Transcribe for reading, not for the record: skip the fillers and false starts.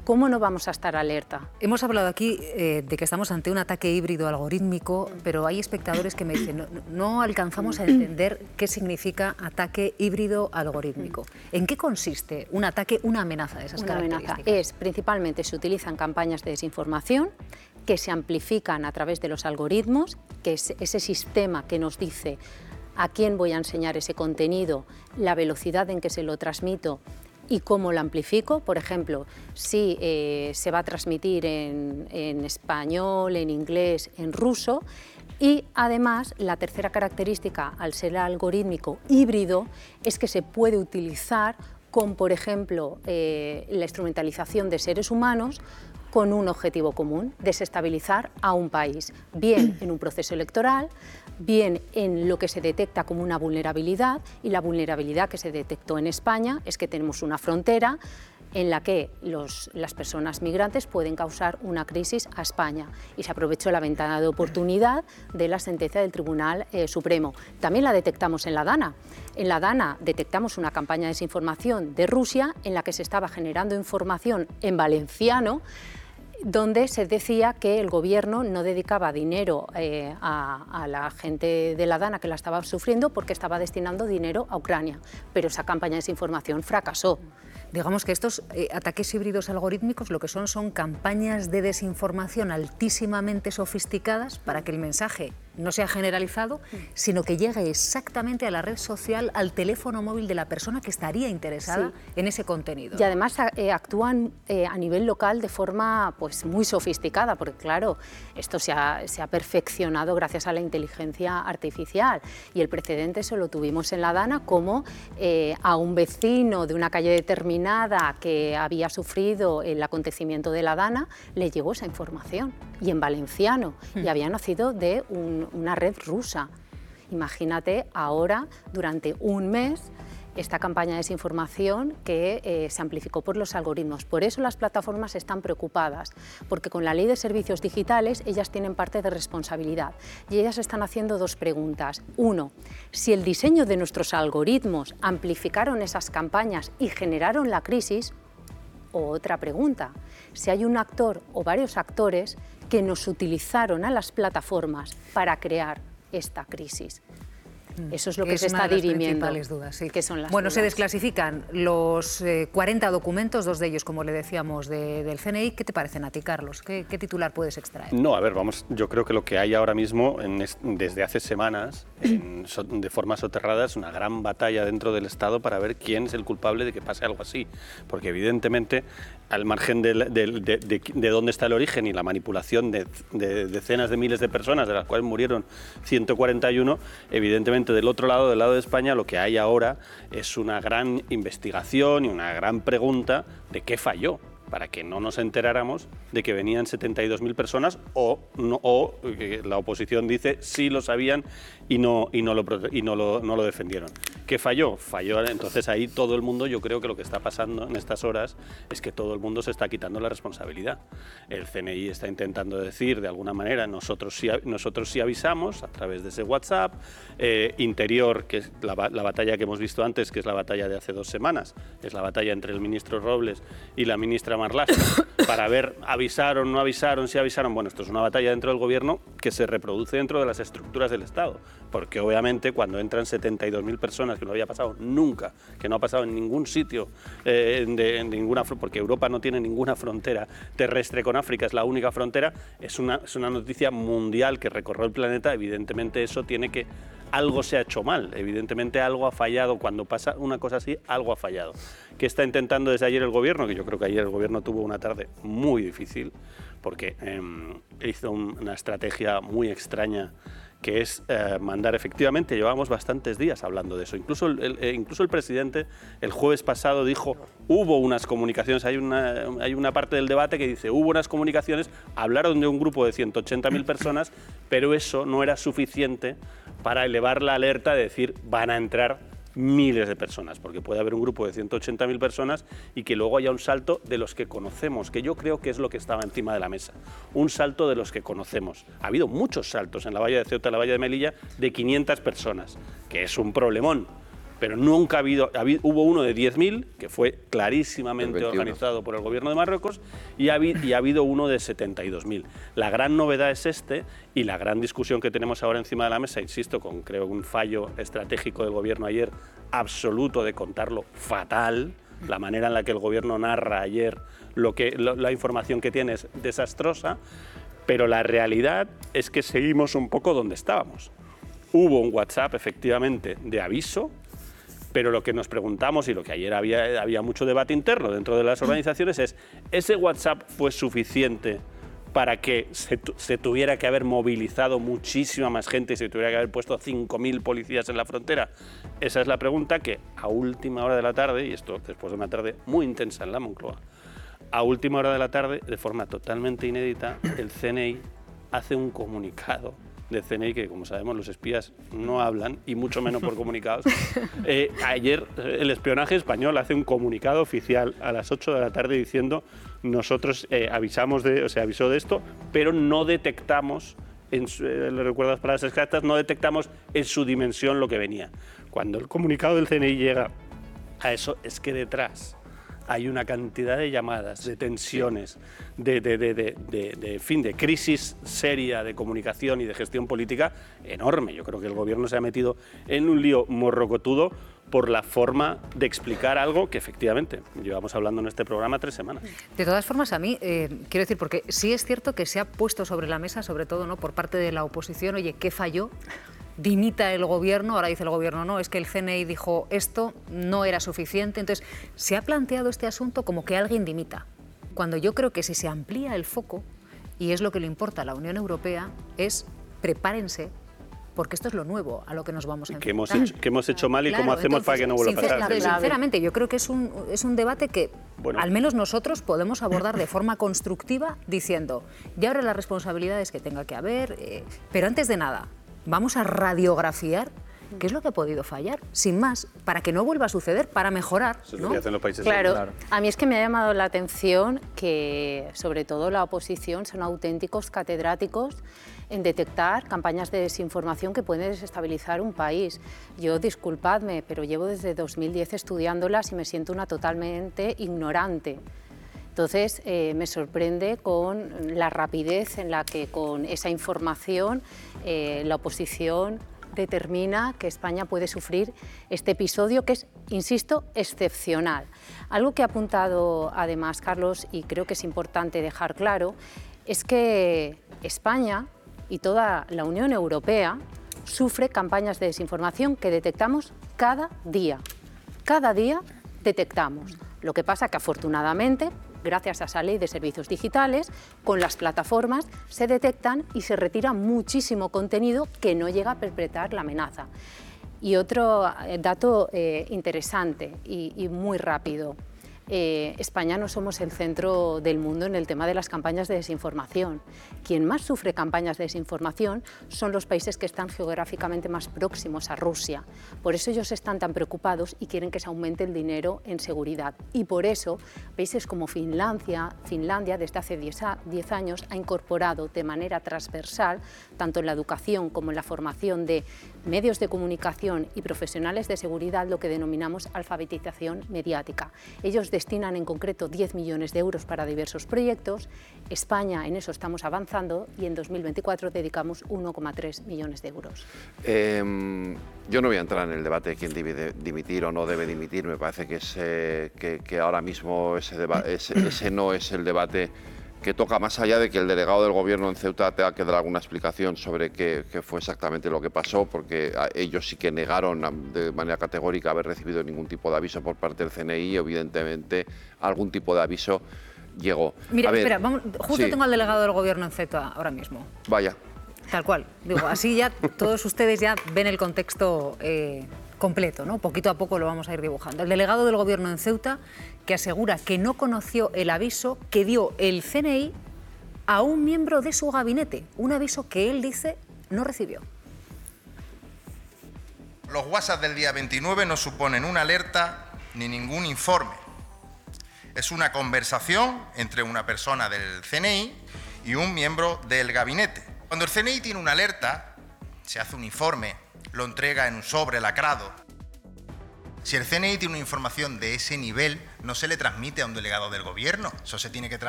¿cómo no vamos a estar alerta? Hemos hablado aquí de que estamos ante un ataque híbrido algorítmico, pero hay espectadores que me dicen no alcanzamos a entender qué significa ataque híbrido algorítmico. ¿En qué consiste un ataque, una amenaza de esas características? Una amenaza principalmente se utilizan campañas de desinformación que se amplifican a través de los algoritmos, que es ese sistema que nos dice a quién voy a enseñar ese contenido, la velocidad en que se lo transmito y cómo lo amplifico. Por ejemplo, si se va a transmitir en español, en inglés, en ruso. Y además, la tercera característica, al ser algorítmico híbrido, es que se puede utilizar con, por ejemplo, la instrumentalización de seres humanos con un objetivo común: desestabilizar a un país, bien en un proceso electoral, bien en lo que se detecta como una vulnerabilidad, y la vulnerabilidad que se detectó en España es que tenemos una frontera en la que las personas migrantes pueden causar una crisis a España, y se aprovechó la ventana de oportunidad de la sentencia del Tribunal Supremo. También la detectamos en la DANA. En la DANA detectamos una campaña de desinformación de Rusia en la que se estaba generando información en valenciano, donde se decía que el gobierno no dedicaba dinero a la gente de la DANA que la estaba sufriendo porque estaba destinando dinero a Ucrania. Pero esa campaña de desinformación fracasó. Digamos que estos ataques híbridos algorítmicos lo que son campañas de desinformación altísimamente sofisticadas para que el mensaje no sea generalizado, sino que llegue exactamente a la red social, al teléfono móvil de la persona que estaría interesada en ese contenido. Y además actúan a nivel local de forma pues, muy sofisticada, porque claro, esto se ha perfeccionado gracias a la inteligencia artificial, y el precedente se lo tuvimos en la DANA, como a un vecino de una calle determinada que había sufrido el acontecimiento de la DANA le llegó esa información, y en valenciano, y había nacido de una red rusa. Imagínate ahora, durante un mes, esta campaña de desinformación que se amplificó por los algoritmos. Por eso las plataformas están preocupadas, porque con la Ley de Servicios Digitales ellas tienen parte de responsabilidad, y ellas están haciendo dos preguntas. Uno, si el diseño de nuestros algoritmos amplificaron esas campañas y generaron la crisis. O otra pregunta, si hay un actor o varios actores que nos utilizaron a las plataformas para crear esta crisis. Eso es lo que se está dirimiendo. Principales dudas, sí. Que son las bueno, dudas. Se desclasifican los 40 documentos, dos de ellos, como le decíamos, del CNI. ¿Qué te parecen a ti, Carlos? ¿Qué titular puedes extraer? No, a ver, vamos, yo creo que lo que hay ahora mismo, desde hace semanas, de forma soterrada, es una gran batalla dentro del Estado para ver quién es el culpable de que pase algo así. Porque evidentemente, al margen de dónde está el origen y la manipulación de decenas de miles de personas, de las cuales murieron 141, evidentemente del otro lado, del lado de España, lo que hay ahora es una gran investigación y una gran pregunta de qué falló, para que no nos enteráramos de que venían 72.000 personas o la oposición dice sí lo sabían y no lo defendieron. ¿Qué falló? Falló, entonces ahí todo el mundo, yo creo que lo que está pasando en estas horas es que todo el mundo se está quitando la responsabilidad. El CNI está intentando decir de alguna manera nosotros sí avisamos a través de ese WhatsApp, Interior, que es la batalla que hemos visto antes, que es la batalla de hace 2 semanas, es la batalla entre el ministro Robles y la ministra Marlaska, para ver avisaron, no avisaron, si avisaron. Bueno, esto es una batalla dentro del gobierno que se reproduce dentro de las estructuras del Estado, porque obviamente cuando entran 72.000 personas, que no había pasado nunca, que no ha pasado en ningún sitio, porque Europa no tiene ninguna frontera terrestre con África, es la única frontera, es una noticia mundial que recorrió el planeta. Evidentemente eso tiene que... Algo se ha hecho mal, evidentemente algo ha fallado. Cuando pasa una cosa así, algo ha fallado. ¿Qué está intentando desde ayer el gobierno? Que yo creo que ayer el gobierno tuvo una tarde muy difícil, porque hizo una estrategia muy extraña, que es mandar, efectivamente, llevamos bastantes días hablando de eso. Incluso el presidente el jueves pasado dijo, hubo unas comunicaciones, hay una parte del debate que dice, hubo unas comunicaciones, hablaron de un grupo de 180.000 personas, pero eso no era suficiente para elevar la alerta de decir, van a entrar miles de personas, porque puede haber un grupo de 180.000 personas y que luego haya un salto de los que conocemos, que yo creo que es lo que estaba encima de la mesa, un salto de los que conocemos. Ha habido muchos saltos en la valla de Ceuta, en la valla de Melilla, de 500 personas, que es un problemón, pero nunca hubo uno de 10.000, que fue clarísimamente organizado por el gobierno de Marruecos, y ha habido uno de 72.000. La gran novedad es y la gran discusión que tenemos ahora encima de la mesa, insisto, con creo un fallo estratégico del gobierno ayer absoluto de contarlo fatal. La manera en la que el gobierno narra ayer la información que tiene es desastrosa, pero la realidad es que seguimos un poco donde estábamos. Hubo un WhatsApp, efectivamente, de aviso, pero lo que nos preguntamos, y lo que ayer había mucho debate interno dentro de las organizaciones, es ¿ese WhatsApp fue suficiente para que se tuviera que haber movilizado muchísima más gente y se tuviera que haber puesto 5.000 policías en la frontera? Esa es la pregunta que a última hora de la tarde, y esto después de una tarde muy intensa en la Moncloa, a última hora de la tarde, de forma totalmente inédita, el CNI hace un comunicado de CNI, que como sabemos los espías no hablan, y mucho menos por comunicados. Ayer el espionaje español hace un comunicado oficial a las 8 de la tarde diciendo nosotros se avisó de esto, pero no detectamos, le recuerdo las palabras exactas, no detectamos en su dimensión lo que venía. Cuando el comunicado del CNI llega a eso, es que detrás hay una cantidad de llamadas, de tensiones, de crisis seria de comunicación y de gestión política enorme. Yo creo que el gobierno se ha metido en un lío morrocotudo por la forma de explicar algo que efectivamente llevamos hablando en este programa 3 semanas. De todas formas, a mí, quiero decir, porque sí es cierto que se ha puesto sobre la mesa, sobre todo ¿no? por parte de la oposición, oye, ¿qué falló? Dimita el gobierno, ahora dice el gobierno no, es que el CNI dijo esto, no era suficiente. Entonces, se ha planteado este asunto como que alguien dimita, cuando yo creo que si se amplía el foco, y es lo que le importa a la Unión Europea, es prepárense, porque esto es lo nuevo a lo que nos vamos a enfrentar. ¿Qué hemos hecho mal y cómo hacemos para que no vuelva a pasar? Sinceramente, yo creo que es un debate que al menos nosotros podemos abordar de forma constructiva diciendo, ya habrá las responsabilidades que tenga que haber, pero antes de nada, vamos a radiografiar qué es lo que ha podido fallar, sin más, para que no vuelva a suceder, para mejorar. Eso es lo que hacen los países. Claro, a mí es que me ha llamado la atención que, sobre todo la oposición, son auténticos catedráticos en detectar campañas de desinformación que pueden desestabilizar un país. Yo, disculpadme, pero llevo desde 2010 estudiándolas y me siento una totalmente ignorante. Entonces, me sorprende con la rapidez en la que con esa información la oposición determina que España puede sufrir este episodio que es, insisto, excepcional. Algo que ha apuntado además Carlos, y creo que es importante dejar claro, es que España y toda la Unión Europea sufre campañas de desinformación que detectamos cada día. Cada día detectamos. Lo que pasa que afortunadamente, gracias a esa ley de servicios digitales, con las plataformas se detectan y se retira muchísimo contenido que no llega a perpetrar la amenaza. Y otro dato interesante y muy rápido. España no somos el centro del mundo en el tema de las campañas de desinformación. Quien más sufre campañas de desinformación son los países que están geográficamente más próximos a Rusia. Por eso ellos están tan preocupados y quieren que se aumente el dinero en seguridad. Y por eso países como Finlandia desde hace 10 años ha incorporado de manera transversal, tanto en la educación como en la formación de medios de comunicación y profesionales de seguridad, lo que denominamos alfabetización mediática. Ellos destinan en concreto 10 millones de euros para diversos proyectos. España, en eso estamos avanzando y en 2024 dedicamos 1,3 millones de euros. Yo no voy a entrar en el debate de quién debe dimitir o no debe dimitir. Me parece que ahora mismo ese no es el debate que toca, más allá de que el delegado del gobierno en Ceuta tenga que dar alguna explicación sobre qué fue exactamente lo que pasó, porque ellos sí que negaron de manera categórica haber recibido ningún tipo de aviso por parte del CNI y evidentemente algún tipo de aviso llegó. Mira, espera, justo sí. Tengo al delegado del gobierno en Ceuta ahora mismo. Vaya. Tal cual, digo, así ya todos ustedes ya ven el contexto completo, ¿no? Poquito a poco lo vamos a ir dibujando. El delegado del gobierno en Ceuta que asegura que no conoció el aviso que dio el CNI a un miembro de su gabinete, un aviso que él dice no recibió. Los WhatsApp del día 29 no suponen una alerta ni ningún informe. Es una conversación entre una persona del CNI y un miembro del gabinete. Cuando el CNI tiene una alerta, se hace un informe, lo entrega en un sobre lacrado. Si el CNI tiene una información de ese nivel, no se le transmite a un delegado del gobierno, eso se tiene que